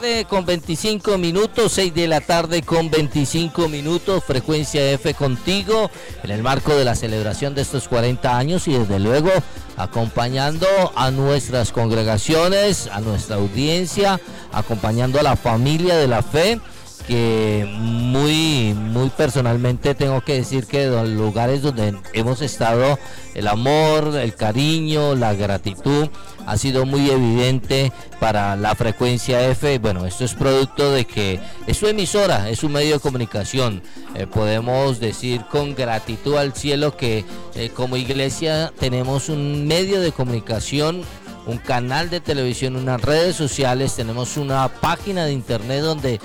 tarde con 25 minutos, 6 de la tarde con 25 minutos, Frecuencia F contigo en el marco de la celebración de estos 40 años y desde luego acompañando a nuestras congregaciones, a nuestra audiencia, acompañando a la familia de la fe, que muy personalmente tengo que decir que en los lugares donde hemos estado, el amor, el cariño, la gratitud ha sido muy evidente para la Frecuencia F. Bueno, esto es producto de que es su emisora, es un medio de comunicación. Podemos decir con gratitud al cielo que como iglesia tenemos un medio de comunicación, un canal de televisión, unas redes sociales, tenemos una página de internet donde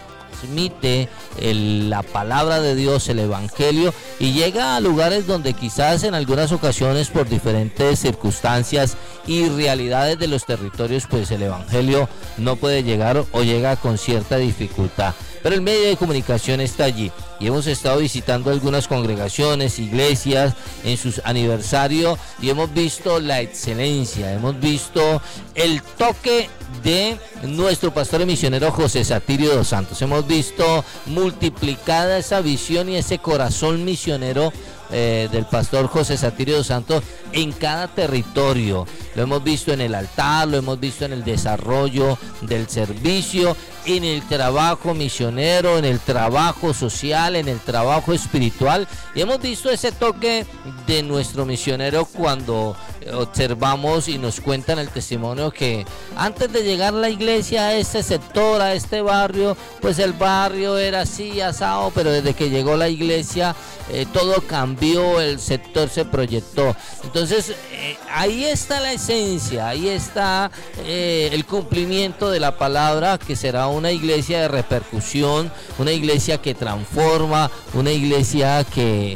transmite la palabra de Dios, el evangelio, y llega a lugares donde quizás en algunas ocasiones por diferentes circunstancias y realidades de los territorios pues el evangelio no puede llegar o llega con cierta dificultad, pero el medio de comunicación está allí y hemos estado visitando algunas congregaciones, iglesias en sus aniversarios y hemos visto la excelencia, hemos visto el toque de nuestro pastor y misionero José Satirio dos Santos. Hemos visto multiplicada esa visión y ese corazón misionero del pastor José Satirio dos Santos en cada territorio. Lo hemos visto en el altar, lo hemos visto en el desarrollo del servicio, en el trabajo misionero, en el trabajo social, en el trabajo espiritual, y hemos visto ese toque de nuestro misionero cuando observamos y nos cuentan el testimonio que antes de llegar a la iglesia a este sector, a este barrio, pues el barrio era así, asado, pero desde que llegó la iglesia todo cambió, el sector se proyectó. Entonces ahí está la esencia, ahí está el cumplimiento de la palabra, que será una iglesia de repercusión, una iglesia que transforma, una iglesia que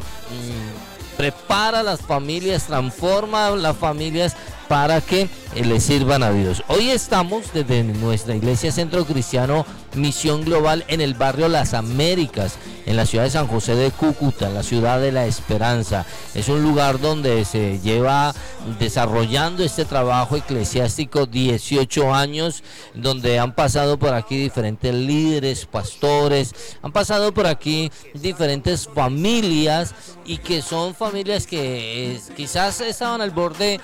prepara a las familias, transforma a las familias para que le sirvan a Dios. Hoy estamos desde nuestra iglesia Centro Cristiano Misión Global en el barrio Las Américas, en la ciudad de San José de Cúcuta, la ciudad de la esperanza. Es un lugar donde se lleva desarrollando este trabajo eclesiástico 18 años, donde han pasado por aquí diferentes líderes, pastores, han pasado por aquí diferentes familias y que son familias que quizás estaban al borde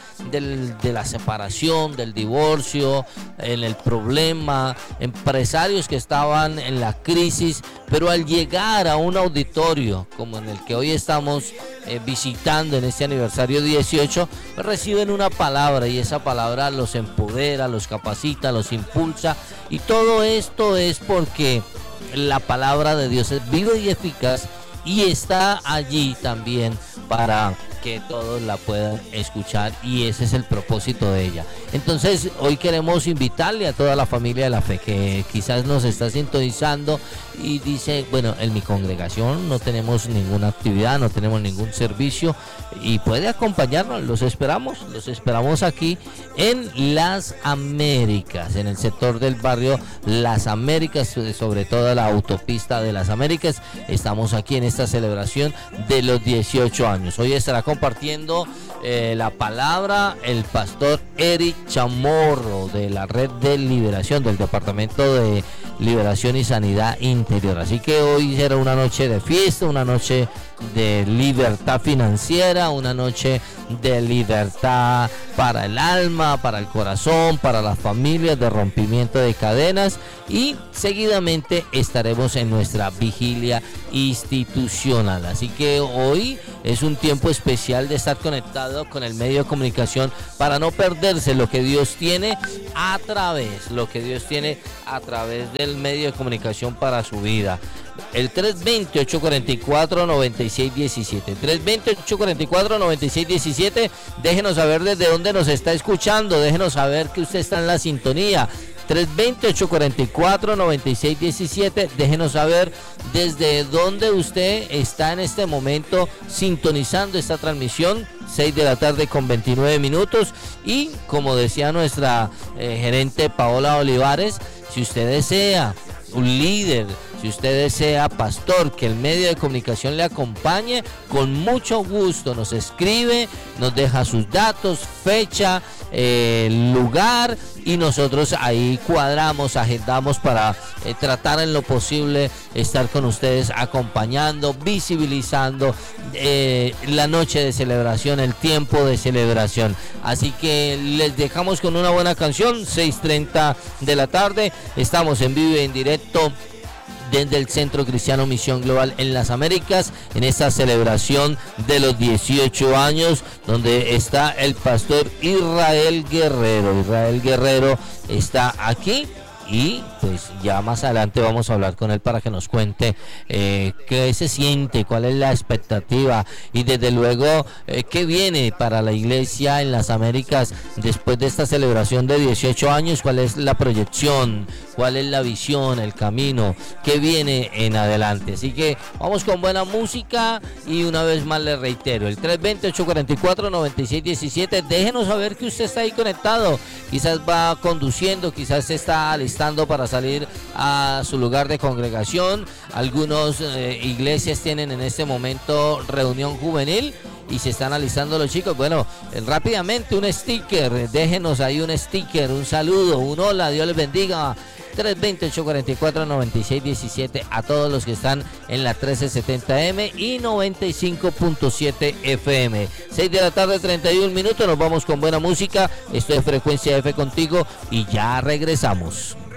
de la separación, del divorcio, en el problema, empresarios que estaban en la crisis, pero al llegar a un auditorio como en el que hoy estamos visitando en este aniversario 18, pues reciben una palabra y esa palabra los empodera, los capacita, los impulsa, y todo esto es porque la palabra de Dios es viva y eficaz y está allí también para que todos la puedan escuchar, y ese es el propósito de ella. Entonces hoy queremos invitarle a toda la familia de la fe que quizás nos está sintonizando y dice, bueno, en mi congregación no tenemos ninguna actividad, no tenemos ningún servicio, y puede acompañarnos. Los esperamos aquí en Las Américas, en el sector del barrio Las Américas, sobre todo la autopista de Las Américas. Estamos aquí en esta celebración de los 18 años. Hoy estará compartiendo la palabra el pastor Eric Chamorro de la Red de Liberación, del Departamento de Liberación y Sanidad Interior. Así que hoy será una noche de fiesta, una noche de libertad financiera, una noche de libertad para el alma, para el corazón, para las familias, de rompimiento de cadenas, y seguidamente estaremos en nuestra vigilia institucional. Así que hoy es un tiempo especial de estar conectado con el medio de comunicación para no perderse lo que Dios tiene a través del medio de comunicación para su vida. El 320-844-9617, 320-844-9617, déjenos saber desde dónde nos está escuchando, déjenos saber que usted está en la sintonía. 320-844-9617, déjenos saber desde dónde usted está en este momento sintonizando esta transmisión. 6 de la tarde con 29 minutos, y como decía nuestra gerente Paola Olivares, si usted desea un líder Si usted desea, pastor, que el medio de comunicación le acompañe, con mucho gusto nos escribe, nos deja sus datos, fecha, lugar, y nosotros ahí cuadramos, agendamos para tratar en lo posible estar con ustedes acompañando, visibilizando la noche de celebración, el tiempo de celebración. Así que les dejamos con una buena canción, 6:30 de la tarde, estamos en vivo y en directo desde el Centro Cristiano Misión Global en las Américas, en esta celebración de los 18 años, donde está el pastor Israel Guerrero. Israel Guerrero está aquí y pues ya más adelante vamos a hablar con él para que nos cuente qué se siente, cuál es la expectativa y desde luego qué viene para la iglesia en las Américas después de esta celebración de 18 años, cuál es la proyección, cuál es la visión, el camino, qué viene en adelante. Así que vamos con buena música y una vez más les reitero, el 320-844-9617, déjenos saber que usted está ahí conectado, quizás va conduciendo, quizás se está alistando para salir a su lugar de congregación. Algunas iglesias tienen en este momento reunión juvenil y se están alistando los chicos. Bueno, rápidamente un sticker, déjenos ahí un sticker, un saludo, un hola, Dios les bendiga. 320-844-9617 a todos los que están en la 1370M y 95.7 FM. 6 de la tarde, 31 minutos, nos vamos con buena música. Esto es Frecuencia F contigo y ya regresamos.